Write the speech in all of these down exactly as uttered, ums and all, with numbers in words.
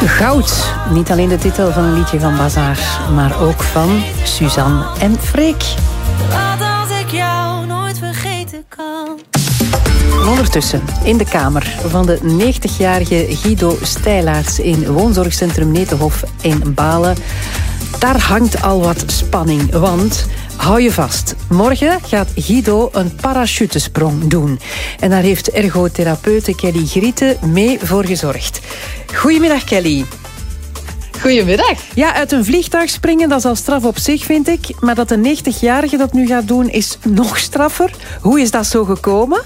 Goud. Niet alleen de titel van een liedje van Bazaar, maar ook van Suzanne en Freek. Wat als ik jou nooit vergeten kan. Ondertussen in de kamer van de negentigjarige Guido Stijlaerts in woonzorgcentrum Netenhof in Balen. Daar hangt al wat spanning, want hou je vast. Morgen gaat Guido een parachutesprong doen. En daar heeft ergotherapeute Kelly Griete mee voor gezorgd. Goedemiddag, Kelly. Goedemiddag. Ja, uit een vliegtuig springen, dat is al straf op zich, vind ik. Maar dat een negentigjarige dat nu gaat doen, is nog straffer. Hoe is dat zo gekomen?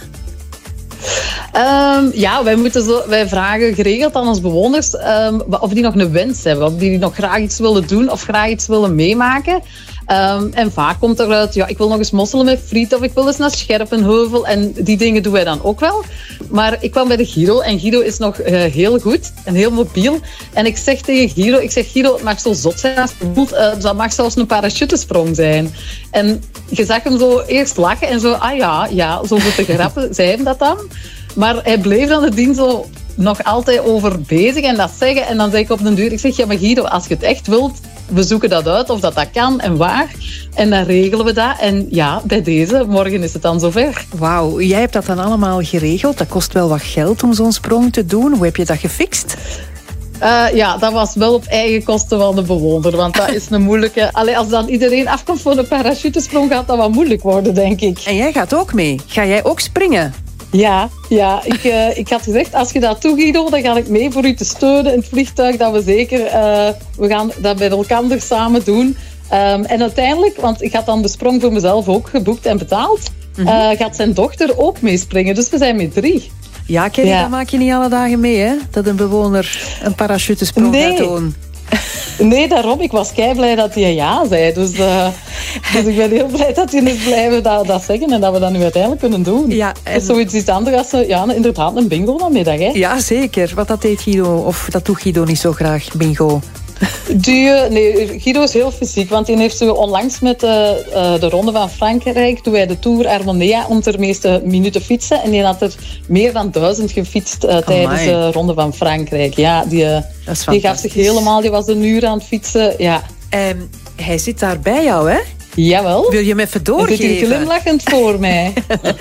Um, ja, wij, moeten zo, wij vragen geregeld aan onze bewoners um, of die nog een wens hebben. Of die nog graag iets willen doen of graag iets willen meemaken. Um, en vaak komt eruit, ja, ik wil nog eens mosselen met friet of ik wil eens naar Scherpenheuvel. En die dingen doen wij dan ook wel. Maar ik kwam bij de Guido en Guido is nog uh, heel goed en heel mobiel. En ik zeg tegen Guido, ik zeg Guido, het mag zo zot zijn als je voelt. Uh, dat mag zelfs een parachutesprong zijn. En je zag hem zo eerst lachen en zo, ah ja, ja, zo voor te grappen, zei hem dat dan. Maar hij bleef dan het ding zo nog altijd over bezig en dat zeggen. En dan zeg ik op den duur, ik zeg, ja maar Guido, als je het echt wilt, we zoeken dat uit of dat, dat kan en waar. En dan regelen we dat. En ja, bij deze, morgen is het dan zover. Wauw, jij hebt dat dan allemaal geregeld. Dat kost wel wat geld om zo'n sprong te doen. Hoe heb je dat gefixt? Uh, ja, dat was wel op eigen kosten van de bewoner. Want dat is een moeilijke... Allee, als dan iedereen afkomt voor de parachutesprong, gaat dat wat moeilijk worden, denk ik. En jij gaat ook mee. Ga jij ook springen? Ja, ja ik, uh, ik had gezegd, als je dat doet, Guido, dan ga ik mee voor u te steunen in het vliegtuig. Dat we zeker, uh, we gaan dat bij elkaar samen doen. Um, en uiteindelijk, want ik had dan de sprong voor mezelf ook geboekt en betaald, mm-hmm. uh, gaat zijn dochter ook meespringen. Dus we zijn met drie. Ja, Kelly, ja. Dat maak je niet alle dagen mee, hè? Dat een bewoner een parachutesprong nee. gaat doen. Nee, daarom. Ik was kei blij dat hij ja zei. Dus, uh, dus ik ben heel blij dat hij is blijven dat, dat zeggen en dat we dat nu uiteindelijk kunnen doen. Ja, en... Dat is zoiets iets anders als ja, inderdaad een bingo namiddag. Hè? Ja, zeker. Want dat deed Guido, of dat doet Guido niet zo graag, bingo. Die, nee, Guido is heel fysiek, want die heeft zo onlangs met de, uh, de Ronde van Frankrijk, toen wij de Tour Armonea om ter meeste minuten fietsen. En die had er meer dan duizend gefietst uh, tijdens de Ronde van Frankrijk. Ja, die, uh, die gaf zich helemaal, die was een uur aan het fietsen. Ja. Um, hij zit daar bij jou, hè? Jawel. Wil je hem even doorgeven? Hij zit hier glimlachend voor mij.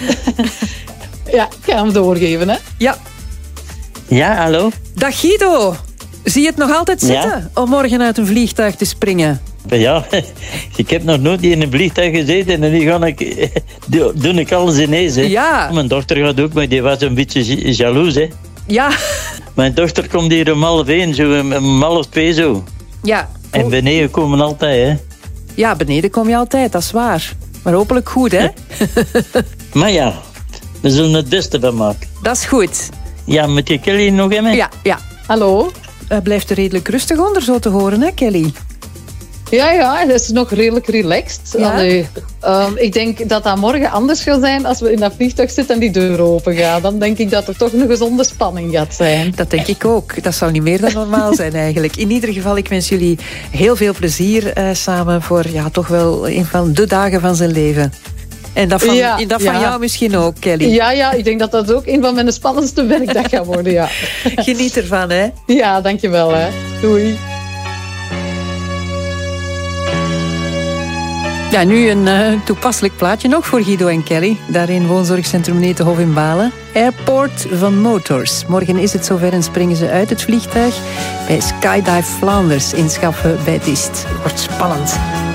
Ja, ik ga hem doorgeven, hè? Ja. Ja, hallo. Dag Guido. Zie je het nog altijd zitten ja? om morgen uit een vliegtuig te springen? Ja, ik heb nog nooit in een vliegtuig gezeten en nu ga ik, doe ik alles ineens. Hè. Ja. Mijn dochter gaat ook, maar die was een beetje jaloers. Hè. Ja. Mijn dochter komt hier om half één, zo om half twee zo. Ja. En beneden komen altijd, hè. Ja, beneden kom je altijd, dat is waar. Maar hopelijk goed, hè? Maar ja, we zullen het beste van maken. Dat is goed. Ja, moet je Kelly nog hebben? Ja, ja. Hallo? Hij blijft er redelijk rustig onder zo te horen, hè, Kelly? Ja, ja, hij is nog redelijk relaxed. Ja? Allee, um, ik denk dat dat morgen anders gaat zijn als we in dat vliegtuig zitten en die deur open gaat. Dan denk ik dat er toch een gezonde spanning gaat zijn. Dat denk ik ook. Dat zou niet meer dan normaal zijn eigenlijk. In ieder geval, ik wens jullie heel veel plezier uh, samen voor ja, toch wel een van de dagen van zijn leven. En dat van, ja, dat van ja. jou misschien ook, Kelly. Ja, ja, ik denk dat dat ook een van mijn spannendste werkdag gaat worden, ja. Geniet ervan, hè. Ja, dankjewel, hè. Doei. Ja, nu een uh, toepasselijk plaatje nog voor Guido en Kelly. Daar in woonzorgcentrum Netenhof in Balen. Airport van Motors. Morgen is het zover en springen ze uit het vliegtuig bij Skydive Flanders in Schaffen bij Diest. Wordt spannend.